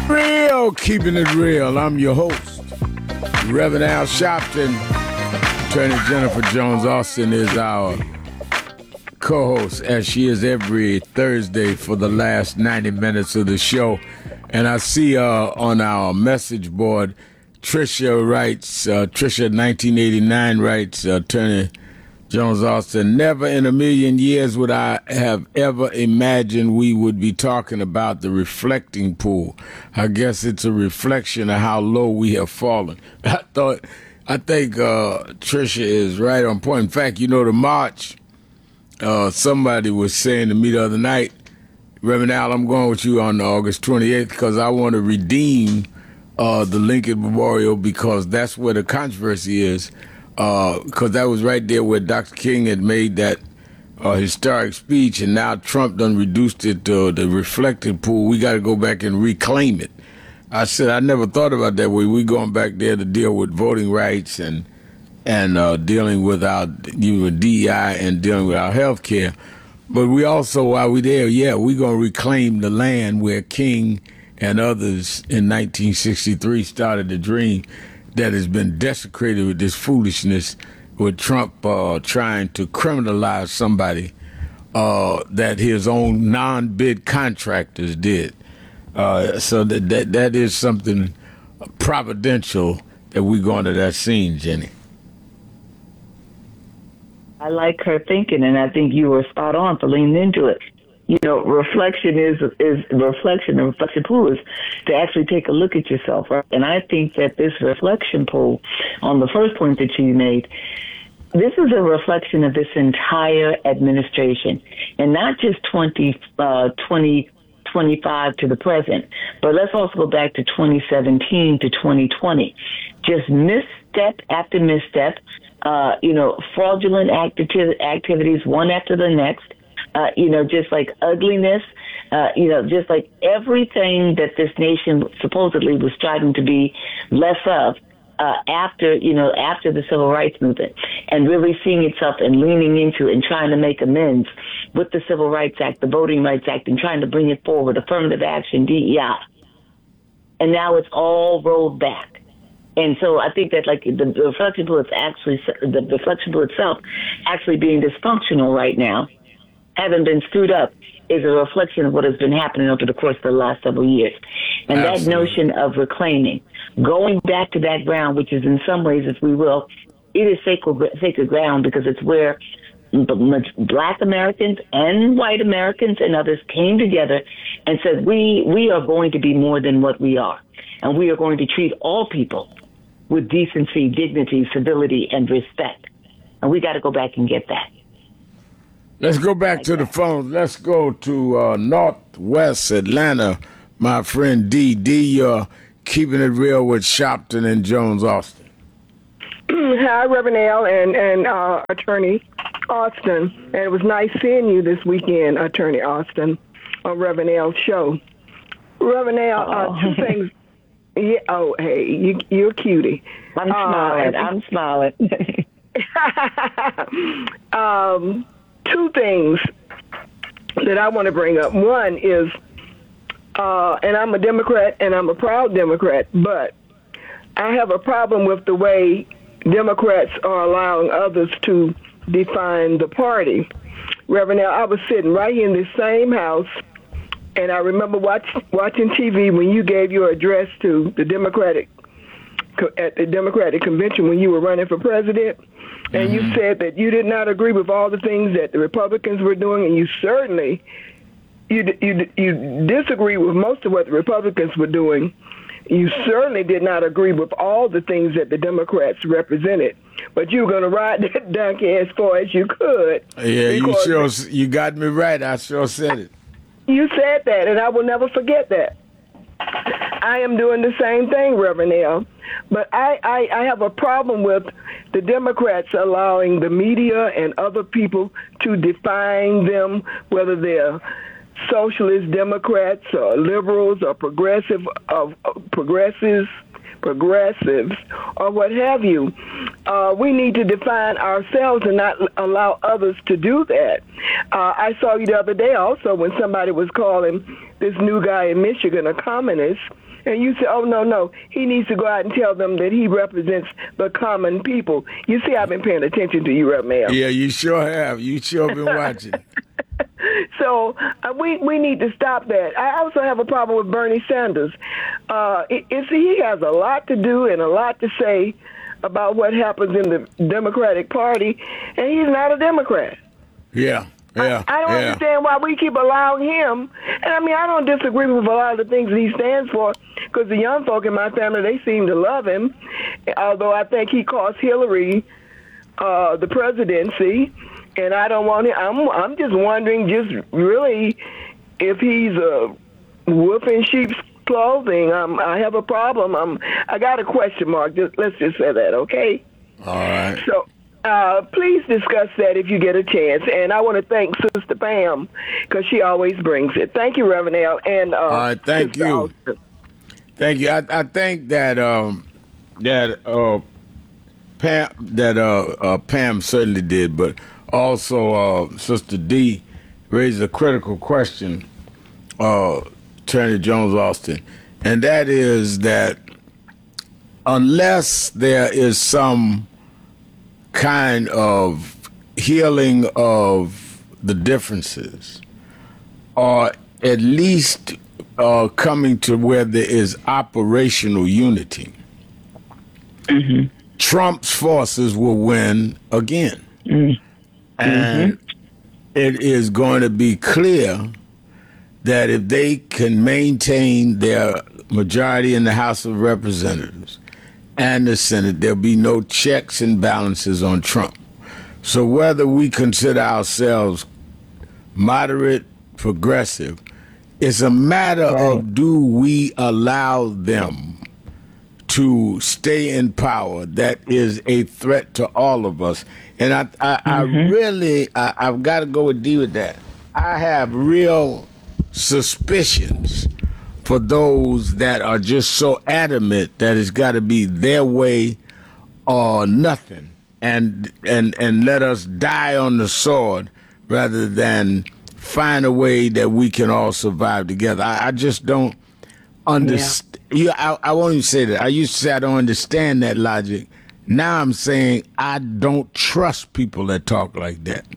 Real, keeping it real. I'm your host, Reverend Al Sharpton. Attorney Jennifer Jones Austin is our co-host, as she is every Thursday for the last 90 minutes of the show. And I see on our message board, Trisha writes, Trisha 1989 writes, Attorney Jones Austin, never in a million years would I have ever imagined we would be talking about the reflecting pool. I guess it's a reflection of how low we have fallen. I think Trisha is right on point. In fact, you know, the march, somebody was saying to me the other night, Reverend Al, I'm going with you on August 28th because I want to redeem the Lincoln Memorial because that's where the controversy is. Because that was right there where Dr. King had made that historic speech, and now Trump done reduced it to the reflected pool. We got to go back and reclaim it. I said, I never thought about that way. We going back there to deal with voting rights and dealing with our DEI and dealing with our health care. But we also, while we there, we going to reclaim the land where King and others in 1963 started the dream that has been desecrated with this foolishness with Trump trying to criminalize somebody that his own non-bid contractors did. So that is something providential that we going to that scene, Jenny. I like her thinking, and I think you were spot on for leaning into it. You know, reflection is reflection. The reflection pool is to actually take a look at yourself, right? And I think that this reflection pool, on the first point that you made, this is a reflection of this entire administration, and not just 2025 to the present, but let's also go back to 2017 to 2020. Just misstep after misstep, fraudulent activities, one after the next. Just like ugliness, just like everything that this nation supposedly was striving to be less of after the civil rights movement, and really seeing itself and leaning into and trying to make amends with the Civil Rights Act, the Voting Rights Act, and trying to bring it forward, affirmative action, DEI. And now it's all rolled back. And so I think that the reflection pool itself actually being dysfunctional right now, having been screwed up, is a reflection of what has been happening over the course of the last several years. And Absolutely. That notion of reclaiming, going back to that ground, which is in some ways, if we will, it is sacred ground because it's where Black Americans and white Americans and others came together and said, we are going to be more than what we are. And we are going to treat all people with decency, dignity, civility, and respect. And we got to go back and get that. Let's go back to the phone. Let's go to Northwest Atlanta. My friend D. You're keeping it real with Sharpton and Jones Austin. Hi, Reverend Al and Attorney Austin. And it was nice seeing you this weekend, Attorney Austin, on Reverend Al's show. Reverend Al, two things. Yeah. Oh, hey, you're a cutie. I'm smiling. Two things that I want to bring up. One is, and I'm a Democrat, and I'm a proud Democrat, but I have a problem with the way Democrats are allowing others to define the party. Reverend Al, I was sitting right here in this same house, and I remember watching TV when you gave your address to the Democratic convention when you were running for president. And you said that you did not agree with all the things that the Republicans were doing, and you certainly you disagree with most of what the Republicans were doing. You certainly did not agree with all the things that the Democrats represented, but you were going to ride that donkey as far as you could. Yeah, you got me right. I sure said it. You said that, and I will never forget that. I am doing the same thing, Reverend Al. But I have a problem with the Democrats allowing the media and other people to define them, whether they're socialist Democrats or liberals or progressives, progressives, or what have you. We need to define ourselves and not allow others to do that. I saw you the other day also when somebody was calling this new guy in Michigan a communist, and you said, oh, no, he needs to go out and tell them that he represents the common people. You see, I've been paying attention to you, Rev. Mail. Yeah, you sure have. You sure been watching. So we need to stop that. I also have a problem with Bernie Sanders. He has a lot to do and a lot to say about what happens in the Democratic Party, and he's not a Democrat. Yeah. I don't understand why we keep allowing him. And I mean, I don't disagree with a lot of the things he stands for, because the young folk in my family, they seem to love him. Although I think he cost Hillary the presidency, and I don't want him. I'm just wondering, just really, if he's a wolf in sheep's clothing. I have a problem. I got a question mark. Let's just say that, okay? All right. So. Please discuss that if you get a chance. And I want to thank Sister Pam because she always brings it. Thank you, Reverend L. And all right, thank Sister you. Austin. Thank you. I think that Pam certainly did, but also Sister D raised a critical question, Attorney Jones Austin, and that is that unless there is some kind of healing of the differences, or at least coming to where there is operational unity, Trump's forces will win again. And it is going to be clear that if they can maintain their majority in the House of Representatives and the Senate, there'll be no checks and balances on Trump. So whether we consider ourselves moderate, progressive, it's a matter of, do we allow them to stay in power? That is a threat to all of us. And I've got to go with D with that. I have real suspicions for those that are just so adamant that it's got to be their way or nothing, and let us die on the sword rather than find a way that we can all survive together. I just don't understand. I won't even say that. I used to say I don't understand that logic. Now I'm saying I don't trust people that talk like that.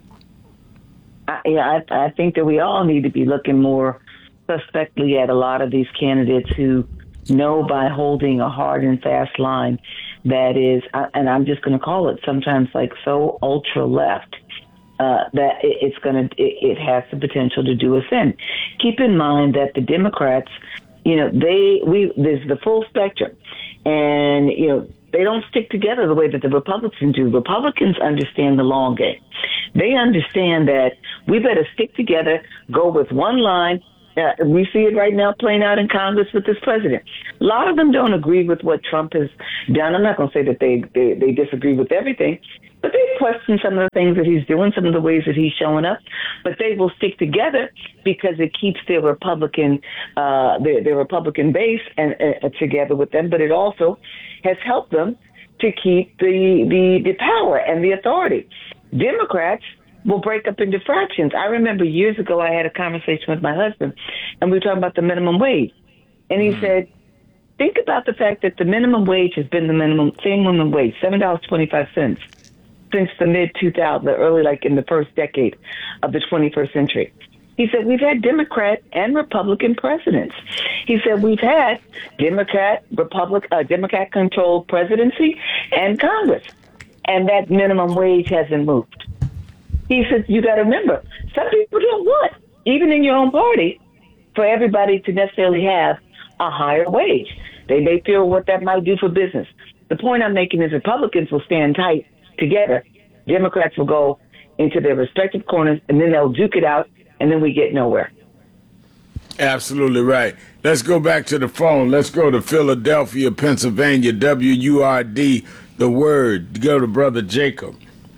I think that we all need to be looking more suspectly at a lot of these candidates who know by holding a hard and fast line that is, and I'm just going to call it sometimes like so ultra left, that it has the potential to do us in. Keep in mind that the Democrats, there's the full spectrum, and they don't stick together the way that the Republicans do. Republicans understand the long game. They understand that we better stick together, go with one line. We see it right now playing out in Congress with this president. A lot of them don't agree with what Trump has done. I'm not going to say that they disagree with everything, but they question some of the things that he's doing, some of the ways that he's showing up. But they will stick together because it keeps their Republican base and together with them. But it also has helped them to keep the power and the authority. Democrats will break up into fractions. I remember years ago I had a conversation with my husband, and we were talking about the minimum wage. And he said, think about the fact that the minimum wage has been the same minimum wage, $7.25, since the mid-2000s, early, like in the first decade of the 21st century. He said, we've had Democrat and Republican presidents. He said, we've had Democrat-controlled presidency and Congress, and that minimum wage hasn't moved. He says, you got to remember, some people don't want, even in your own party, for everybody to necessarily have a higher wage. They may feel what that might do for business. The point I'm making is Republicans will stand tight together. Democrats will go into their respective corners, and then they'll duke it out, and then we get nowhere. Absolutely right. Let's go back to the phone. Let's go to Philadelphia, Pennsylvania, WURD, The Word. Go to Brother Jacob.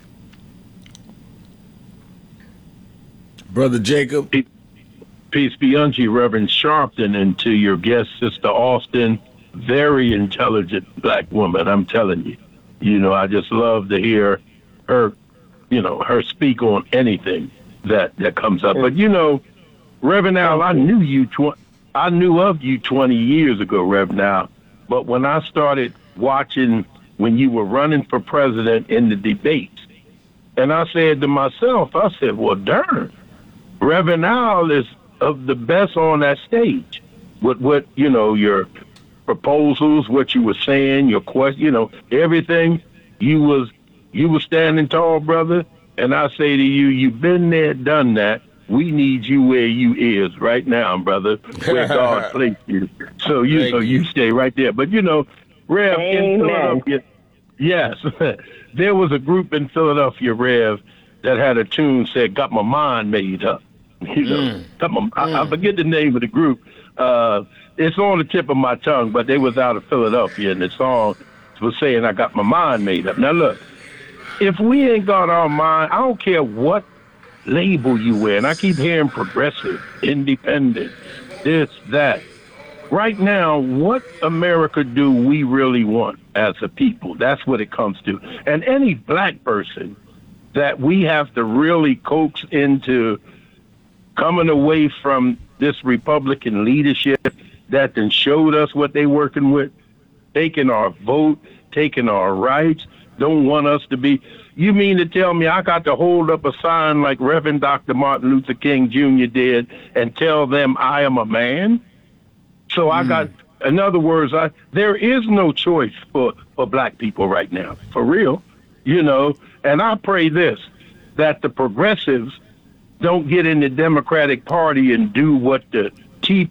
Brother Jacob. Peace be unto you, Reverend Sharpton, and to your guest, Sister Austin, very intelligent black woman. I'm telling you. You know, I just love to hear her, you know, her speak on anything that comes up. But, you know, Reverend Al, I knew of you 20 years ago, Reverend Al. But when I started watching when you were running for president in the debates, and I said to myself, I said, well, darn, Reverend Al is of the best on that stage with what, you know, your proposals, what you were saying, your question, you know, everything. You was standing tall, brother. And I say to you, you've been there, done that. We need you where you is right now, brother, where God placed you. So you stay right there. But, you know, Rev, in Philadelphia, yes, there was a group in Philadelphia, Rev, that had a tune said, got my mind made up. You know, I forget the name of the group. It's on the tip of my tongue, but they was out of Philadelphia, and the song was saying, I got my mind made up. Now, look, if we ain't got our mind, I don't care what label you wear, and I keep hearing progressive, independent, this, that. Right now, what America do we really want as a people? That's what it comes to. And any black person that we have to really coax into coming away from this Republican leadership that then showed us what they working with, taking our vote, taking our rights, don't want us to be. You mean to tell me I got to hold up a sign like Reverend Dr. Martin Luther King Jr. did and tell them I am a man? So I got, in other words, there is no choice for black people right now, for real, you know. And I pray this, that the progressives don't get in the Democratic Party and do what the Tea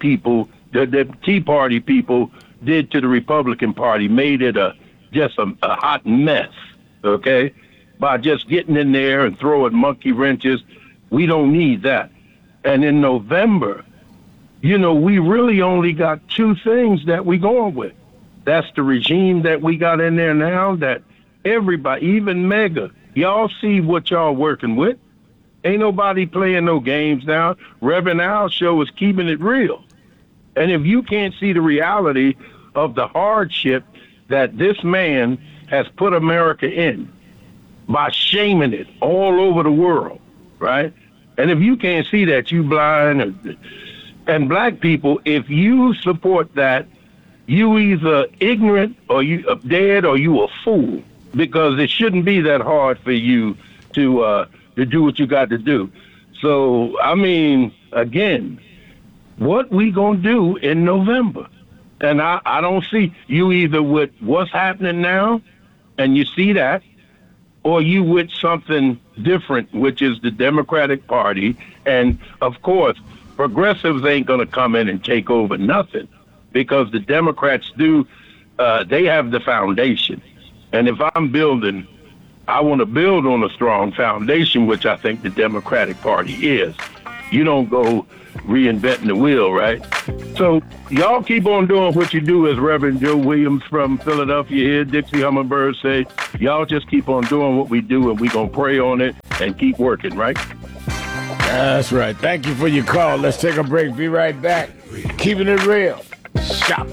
Party people did to the Republican Party, made it just a hot mess, okay? By just getting in there and throwing monkey wrenches. We don't need that. And in November, you know, we really only got two things that we going with. That's the regime that we got in there now, that everybody, even MAGA, y'all see what y'all working with. Ain't nobody playing no games now. Reverend Al's show is keeping it real. And if you can't see the reality of the hardship that this man has put America in by shaming it all over the world, right? And if you can't see that, you blind. And black people, if you support that, you either ignorant or you dead or you a fool, because it shouldn't be that hard for you to do what you got to do. So, I mean, again, what we gonna do in November? And I don't see you either with what's happening now, and you see that, or you with something different, which is the Democratic Party. And, of course, progressives ain't going to come in and take over nothing, because the Democrats do, they have the foundation. And if I'm building, I want to build on a strong foundation, which I think the Democratic Party is. You don't go reinventing the wheel, right? So y'all keep on doing what you do, as Reverend Joe Williams from Philadelphia here, Dixie Hummingbird say. Y'all just keep on doing what we do, and we going to pray on it and keep working, right? That's right. Thank you for your call. Let's take a break. Be right back. Keeping it real. Shop.